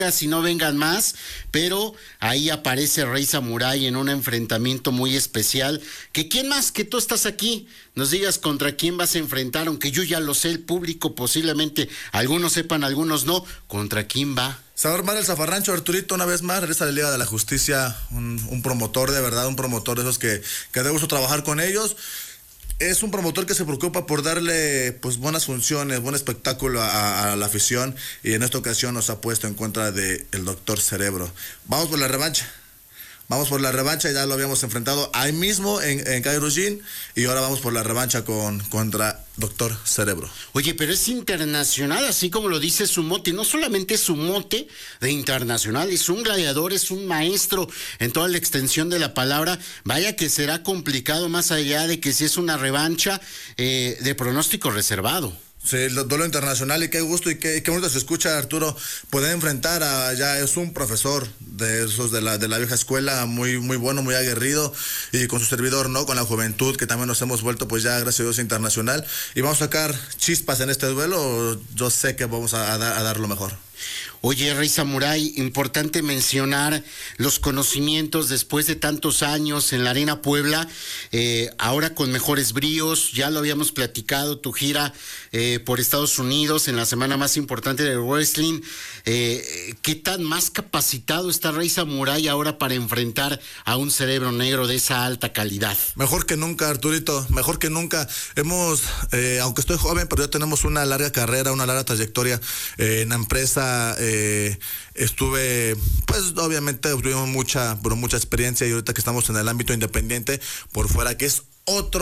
si no vengan más, pero ahí aparece Rey Samurai en un enfrentamiento muy especial, que quién más que tú estás aquí, nos digas contra quién vas a enfrentar, aunque yo ya lo sé, el público posiblemente, algunos sepan, algunos no, contra quién va. Salvador Mar, el Zafarrancho, Arturito, una vez más, regresa a la Liga de la Justicia, un promotor de verdad, un promotor de esos que de gusto trabajar con ellos. Es un promotor que se preocupa por darle pues buenas funciones, buen espectáculo a la afición, y en esta ocasión nos ha puesto en contra del Doctor Cerebro. Vamos por la revancha. Vamos por la revancha, ya lo habíamos enfrentado ahí mismo en Cairujin, y ahora vamos por la revancha contra Doctor Cerebro. Oye, pero es internacional, así como lo dice su mote, no solamente su mote de internacional, es un gladiador, es un maestro en toda la extensión de la palabra. Vaya que será complicado, más allá de que si es una revancha de pronóstico reservado. Sí, el duelo internacional, y qué gusto y qué bonito se escucha, Arturo, poder enfrentar ya es un profesor de esos de la vieja escuela, muy bueno, muy aguerrido, y con su servidor, ¿no? Con la juventud, que también nos hemos vuelto, pues ya, gracias a Dios, internacional, y vamos a sacar chispas en este duelo. Yo sé que vamos a dar lo mejor. Oye, Rey Samurai, importante mencionar los conocimientos después de tantos años en la Arena Puebla, ahora con mejores bríos. Ya lo habíamos platicado, tu gira por Estados Unidos en la semana más importante del wrestling. ¿Qué tan más capacitado está Rey Samurai ahora para enfrentar a un Cerebro Negro de esa alta calidad? Mejor que nunca, Arturito, mejor que nunca. Hemos, aunque estoy joven, pero ya tenemos una larga carrera, una larga trayectoria en la empresa. Estuve, pues obviamente tuvimos mucha experiencia, y ahorita que estamos en el ámbito independiente por fuera, que es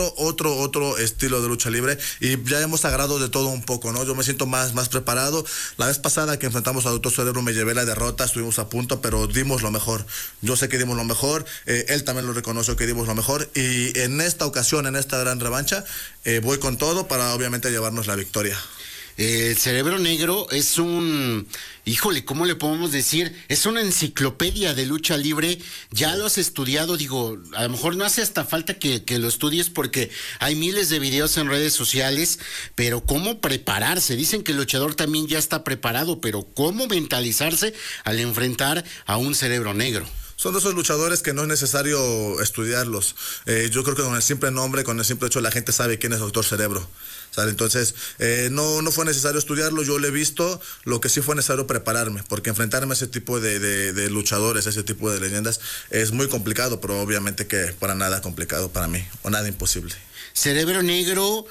otro estilo de lucha libre, y ya hemos agarrado de todo un poco, ¿no? Yo me siento más preparado. La vez pasada que enfrentamos a Doctor Cerebro me llevé la derrota, estuvimos a punto, pero dimos lo mejor. Yo sé que dimos lo mejor, él también lo reconoció que dimos lo mejor, y en esta ocasión, en esta gran revancha, voy con todo para obviamente llevarnos la victoria. El Cerebro Negro es híjole, ¿cómo le podemos decir? Es una enciclopedia de lucha libre. Ya lo has estudiado, digo, a lo mejor no hace hasta falta que lo estudies, porque hay miles de videos en redes sociales, pero ¿cómo prepararse? Dicen que el luchador también ya está preparado, pero ¿cómo mentalizarse al enfrentar a un Cerebro Negro? Son de esos luchadores que no es necesario estudiarlos. Yo creo que con el simple nombre, con el simple hecho, la gente sabe quién es Doctor Cerebro. ¿Sale? Entonces, no fue necesario estudiarlo, yo lo he visto. Lo que sí fue necesario prepararme, porque enfrentarme a ese tipo de luchadores, a ese tipo de leyendas, es muy complicado, pero obviamente que para nada complicado para mí, o nada imposible. Cerebro Negro,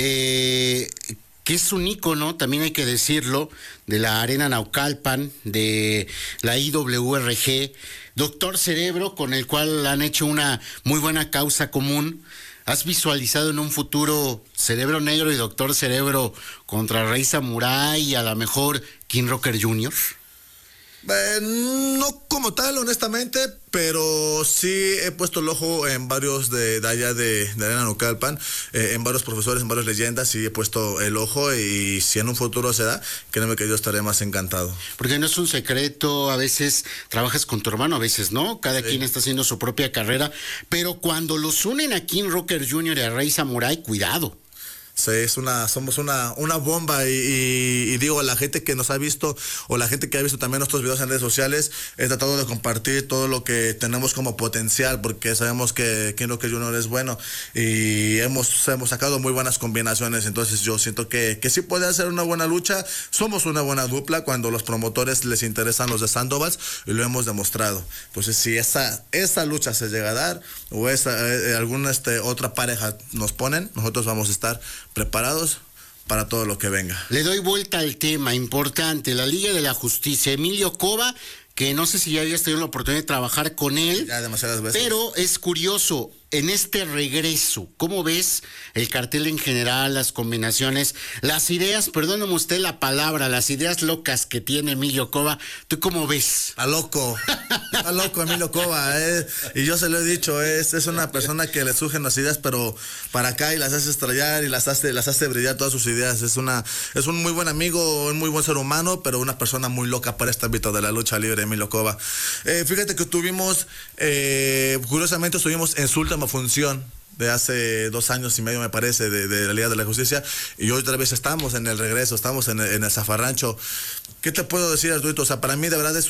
que es un ícono, también hay que decirlo, de la Arena Naucalpan, de la IWRG. Doctor Cerebro, con el cual han hecho una muy buena causa común. ¿Has visualizado en un futuro Cerebro Negro y Doctor Cerebro contra Rey Samurai y a lo mejor King Rocker Jr.? No como tal, honestamente, pero sí he puesto el ojo en varios de allá de Arena Naucalpan, en varios profesores, en varias leyendas, y he puesto el ojo, y si en un futuro se da, créeme que yo estaré más encantado. Porque no es un secreto, a veces trabajas con tu hermano, a veces no, cada quien está haciendo su propia carrera, pero cuando los unen a King Rocker Jr. y a Rey Samurai, cuidado. Sí, somos una bomba, y digo, a la gente que nos ha visto, o la gente que ha visto también nuestros videos en redes sociales, he tratado de compartir todo lo que tenemos como potencial, porque sabemos que King Rocker Jr. es bueno, y hemos sacado muy buenas combinaciones. Entonces yo siento que sí puede hacer una buena lucha. Somos una buena dupla cuando los promotores les interesan los de Sandoval, y lo hemos demostrado. Entonces, si esa lucha se llega a dar, o alguna otra pareja nos ponen, nosotros vamos a estar preparados para todo lo que venga. Le doy vuelta al tema importante, la Liga de la Justicia. Emilio Cova, que no sé si ya habías tenido la oportunidad de trabajar con él. Ya demasiadas veces. Pero es curioso, en este regreso, ¿cómo ves el cartel en general, las combinaciones, las ideas, perdóname usted la palabra, las ideas locas que tiene Emilio Cova? ¿Tú cómo ves? Está loco Emilio Cova, y yo se lo he dicho, es una persona que le surgen las ideas, pero para acá, y las hace estrellar, y las hace brillar todas sus ideas. Es un muy buen amigo, un muy buen ser humano, pero una persona muy loca para este ámbito de la lucha libre, Emilio Cova. Fíjate que curiosamente estuvimos en su última función de hace 2 años y medio, me parece, de la Liga de la Justicia, y hoy otra vez estamos en el regreso, estamos en el Zafarrancho. ¿Qué te puedo decir, Arturito? O sea, para mí de verdad es